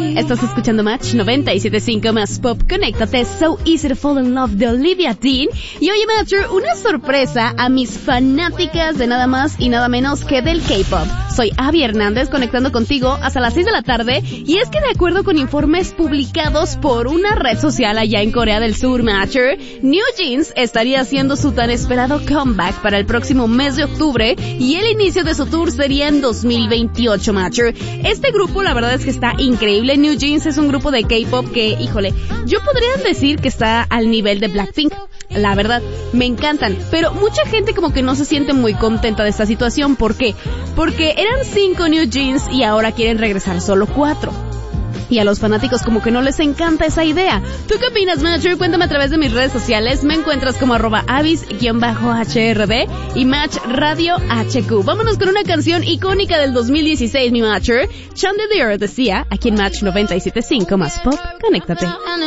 Estás escuchando Match 97.5 más Pop. Conéctate, So Easy to Fall in Love de Olivia Dean. Y oye, Matcher, una sorpresa a mis fanáticas de nada más y nada menos que del K-pop. Soy Abby Hernández, conectando contigo hasta las 6 de la tarde. Y es que de acuerdo con informes publicados por una red social allá en Corea del Sur, Matcher, New Jeans estaría haciendo su tan esperado comeback para el próximo mes de octubre. Y el inicio de su tour sería en 2028, Matcher. Este grupo, la verdad es que está increíble. New Jeans es un grupo de K-pop que, híjole, yo podría decir que está al nivel de Blackpink. La verdad, me encantan, pero mucha gente como que no se siente muy contenta de esta situación. ¿Por qué? Porque eran 5 New Jeans y ahora quieren regresar solo 4. Y a los fanáticos como que no les encanta esa idea. ¿Tú qué opinas, Matcher? Cuéntame a través de mis redes sociales. Me encuentras como @avis_HRD y Match Radio HQ. Vámonos con una canción icónica del 2016, mi Matcher. Chandelier decía, aquí en Match 97.5 más Pop. Conéctate.